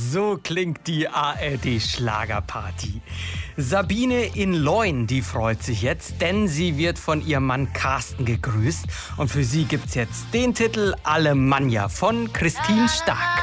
So klingt die ARD-Schlagerparty. Sabine in Leun, die freut sich jetzt, denn sie wird von ihrem Mann Carsten gegrüßt. Und für sie gibt's jetzt den Titel Alemannia von Christine Stark.